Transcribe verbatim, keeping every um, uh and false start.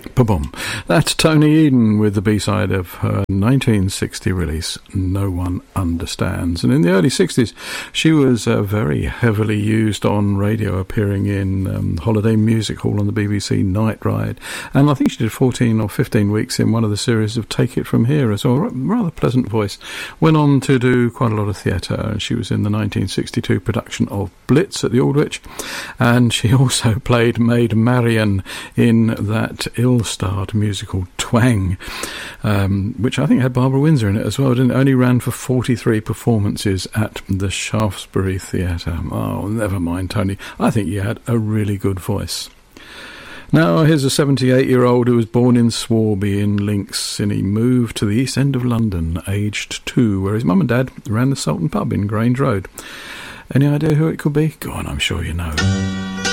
Ba-boom. That's Tony Eden with the B-side of her nineteen sixty release, No One Understands. And in the early sixties, she was uh, very heavily used on radio, appearing in um, Holiday Music Hall on the B B C Night Ride. And I think she did fourteen or fifteen weeks in one of the series of Take It From Here as well. Rather pleasant voice. Went on to do quite a lot of theatre, and she was in the nineteen sixty-two production of Blitz at the Aldwych. And she also played Maid Marian in that ill-starred musical Twang, um, which I think had Barbara Windsor in it as well. It only ran for forty-three performances at the Shaftesbury Theatre. Oh, never mind, Tony. I think you had a really good voice. Now, here's a seventy-eight-year-old who was born in Swarby in Links, and he moved to the East End of London, aged two, where his mum and dad ran the Sultan Pub in Grange Road. Any idea who it could be? Go on, I'm sure you know.